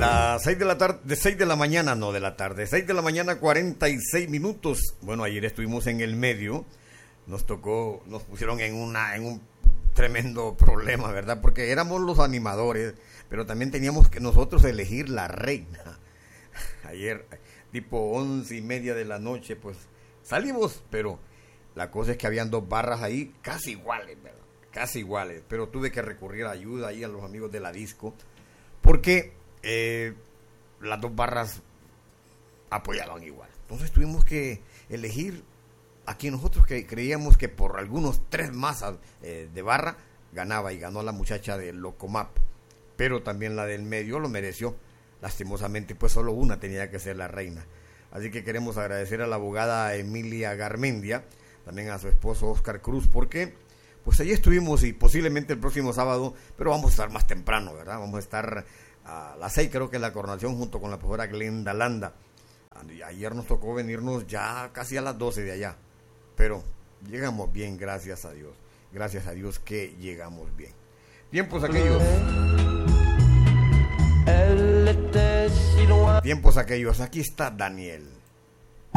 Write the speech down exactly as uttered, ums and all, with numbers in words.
Las seis de la tarde, de seis de la mañana, no de la tarde, seis de la mañana, cuarenta y seis minutos. Bueno, ayer estuvimos en el medio, nos tocó, nos pusieron en una, en un tremendo problema, ¿verdad? Porque éramos los animadores, pero también teníamos que nosotros elegir la reina. Ayer, tipo once y media de la noche, pues salimos, pero la cosa es que habían dos barras ahí, casi iguales, ¿verdad? Casi iguales, pero tuve que recurrir a ayuda ahí a los amigos de la disco, porque eh, las dos barras apoyaban igual. Entonces tuvimos que elegir a quien nosotros que creíamos que por algunos tres masas eh, de barra ganaba, y ganó la muchacha de Locomap, pero también la del medio lo mereció. Lastimosamente, pues solo una tenía que ser la reina. Así que queremos agradecer a la abogada Emilia Garmendia, también a su esposo Oscar Cruz, porque pues allí estuvimos, y posiblemente el próximo sábado, pero vamos a estar más temprano, ¿verdad? Vamos a estar a las seis, creo que es la coronación, junto con la profesora Glenda Landa. Ayer nos tocó venirnos ya casi a las doce de allá, pero llegamos bien, gracias a Dios. Gracias a Dios que llegamos bien. Tiempos aquellos. Tiempos aquellos. Aquí está Daniel.